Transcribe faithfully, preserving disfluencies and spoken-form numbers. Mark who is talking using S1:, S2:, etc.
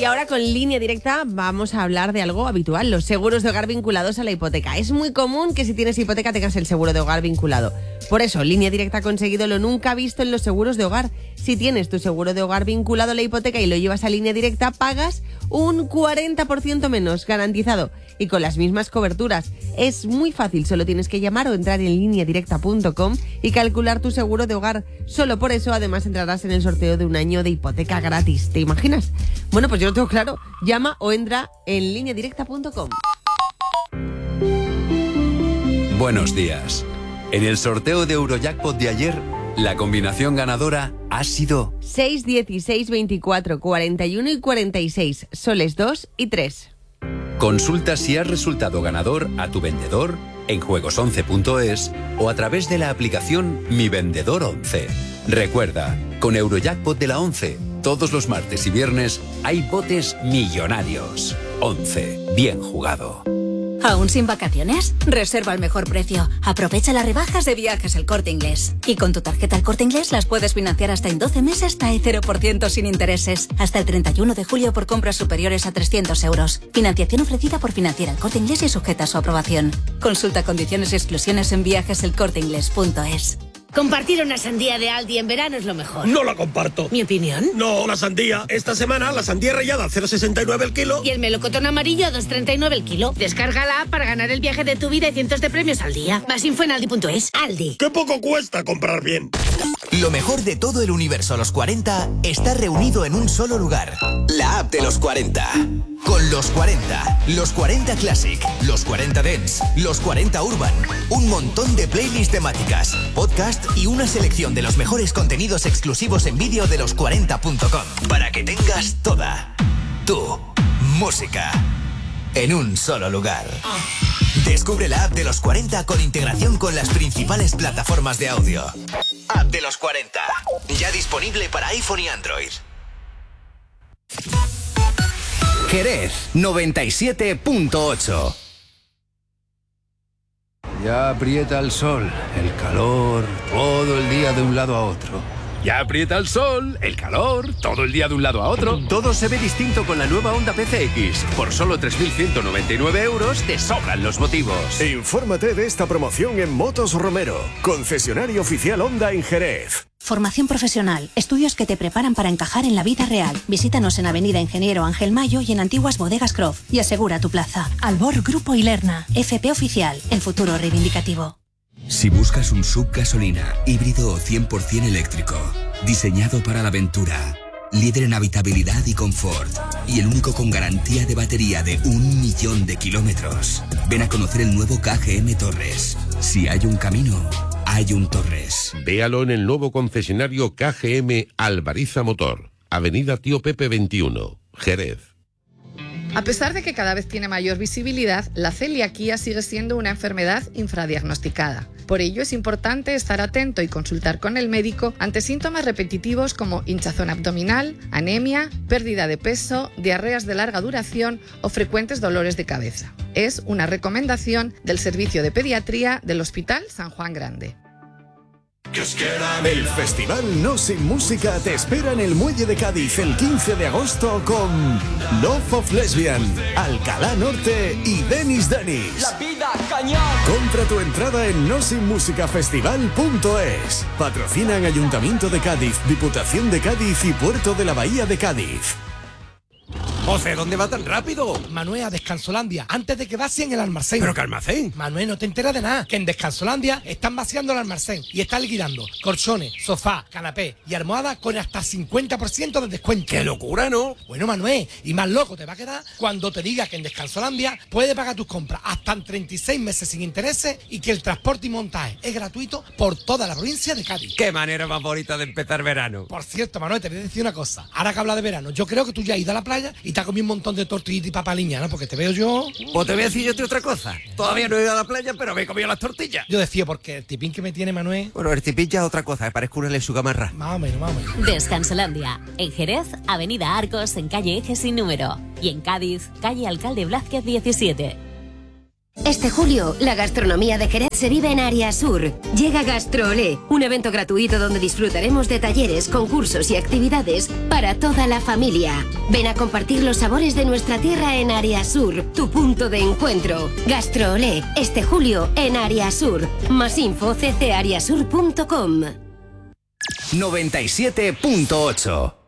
S1: Y ahora con Línea Directa vamos a hablar de algo habitual, los seguros de hogar vinculados a la hipoteca. Es muy común que si tienes hipoteca tengas el seguro de hogar vinculado. Por eso, Línea Directa ha conseguido lo nunca visto en los seguros de hogar. Si tienes tu seguro de hogar vinculado a la hipoteca y lo llevas a Línea Directa, pagas un cuarenta por ciento menos, garantizado. Y con las mismas coberturas. Es muy fácil, solo tienes que llamar o entrar en línea directa punto com y calcular tu seguro de hogar. Solo por eso, además, entrarás en el sorteo de un año de hipoteca gratis. ¿Te imaginas? Bueno, pues yo lo tengo claro. Llama o entra en línea directa punto com.
S2: Buenos días. En el sorteo de Eurojackpot de ayer, la combinación ganadora ha sido
S1: seis, dieciséis, veinticuatro, cuarenta y uno y cuarenta y seis, soles dos y tres.
S2: Consulta si has resultado ganador a tu vendedor en juegos once punto es o a través de la aplicación Mi Vendedor once. Recuerda, con Eurojackpot de la once, todos los martes y viernes hay botes millonarios. once. Bien jugado.
S3: ¿Aún sin vacaciones? Reserva al mejor precio. Aprovecha las rebajas de Viajes El Corte Inglés. Y con tu tarjeta El Corte Inglés las puedes financiar hasta en doce meses hasta cero por ciento sin intereses. Hasta el treinta y uno de julio por compras superiores a trescientos euros. Financiación ofrecida por Financiera El Corte Inglés y sujeta a su aprobación. Consulta condiciones y exclusiones en viajes el corte inglés punto es.
S4: Compartir una sandía de Aldi en verano es lo mejor.
S5: No la comparto.
S4: ¿Mi opinión?
S5: No, la sandía. Esta semana la sandía rallada a cero coma sesenta y nueve el kilo.
S4: Y el melocotón amarillo a dos coma treinta y nueve el kilo. Descárgala para ganar el viaje de tu vida y cientos de premios al día. Más info en aldi punto es. Aldi.
S5: ¡Qué poco cuesta comprar bien!
S6: Lo mejor de todo el universo Los cuarenta está reunido en un solo lugar. La app de Los cuarenta. Con Los cuarenta, Los cuarenta Classic, Los cuarenta Dance, Los cuarenta Urban, un montón de playlists temáticas, podcast y una selección de los mejores contenidos exclusivos en vídeo de los cuarenta punto com. Para que tengas toda tu música en un solo lugar. Descubre la app de Los cuarenta con integración con las principales plataformas de audio. App de Los cuarenta, ya disponible para iPhone y Android.
S7: Jerez noventa y siete punto ocho.
S8: Ya aprieta el sol, el calor, todo el día de un lado a otro.
S9: Ya aprieta el sol, el calor, todo el día de un lado a otro.
S10: Todo se ve distinto con la nueva Honda P C X. Por solo tres mil ciento noventa y nueve euros te sobran los motivos.
S11: Infórmate de esta promoción en Motos Romero, concesionario oficial Honda en Jerez.
S3: Formación profesional, estudios que te preparan para encajar en la vida real. Visítanos en Avenida Ingeniero Ángel Mayo y en Antiguas Bodegas Croft y asegura tu plaza. Albor Grupo y Lerna, F P Oficial, el futuro reivindicativo.
S12: Si buscas un sub gasolina, híbrido o cien por ciento eléctrico, diseñado para la aventura, líder en habitabilidad y confort, y el único con garantía de batería de un millón de kilómetros, ven a conocer el nuevo K G M Torres. Si hay un camino, hay un Torres.
S13: Véalo en el nuevo concesionario K G M Alvariza Motor, Avenida Tío Pepe veintiuno, Jerez.
S14: A pesar de que cada vez tiene mayor visibilidad, la celiaquía sigue siendo una enfermedad infradiagnosticada. Por ello es importante estar atento y consultar con el médico ante síntomas repetitivos como hinchazón abdominal, anemia, pérdida de peso, diarreas de larga duración o frecuentes dolores de cabeza. Es una recomendación del Servicio de Pediatría del Hospital San Juan Grande.
S11: El Festival No Sin Música te espera en el Muelle de Cádiz el quince de agosto con Love of Lesbian, Alcalá Norte y Denis Denis.
S15: La vida cañón.
S11: Compra tu entrada en no sin música festival punto es. Patrocinan Ayuntamiento de Cádiz, Diputación de Cádiz y Puerto de la Bahía de Cádiz.
S5: José, ¿dónde va tan rápido?
S16: Manuel, a Descansolandia, antes de que vacíen el almacén.
S5: ¿Pero qué almacén?
S16: Manuel, no te enteras de nada, que en Descansolandia están vaciando el almacén y están liquidando colchones, sofá, canapé y almohada con hasta cincuenta por ciento de descuento.
S5: ¡Qué locura!, ¿no?
S16: Bueno, Manuel, y más loco te va a quedar cuando te diga que en Descansolandia puedes pagar tus compras hasta en treinta y seis meses sin intereses y que el transporte y montaje es gratuito por toda la provincia de Cádiz.
S5: ¡Qué manera más bonita de empezar verano!
S16: Por cierto, Manuel, te voy a decir una cosa. Ahora que habla de verano, yo creo que tú ya has ido a la playa y te has comido un montón de tortillitas y papaliñas, ¿no? Porque te veo yo...
S5: Pues te voy a decir yo otra cosa. Todavía no he ido a la playa, pero me he comido las tortillas.
S16: Yo decía, porque el tipín que me tiene Manuel...
S5: Bueno, el tipín ya es otra cosa, que parezco una lechuga marra.
S16: Más o menos, más o menos.
S17: Descansolandia. En Jerez, Avenida Arcos, en calle Eje sin número. Y en Cádiz, calle Alcalde Blázquez diecisiete.
S18: Este julio, la gastronomía de Jerez se vive en Área Sur. Llega GastroOlé, un evento gratuito donde disfrutaremos de talleres, concursos y actividades para toda la familia. Ven a compartir los sabores de nuestra tierra en Área Sur, tu punto de encuentro. Gastroolé, este julio en Área Sur. Más info c c ariasur punto com.
S7: noventa y siete punto ocho.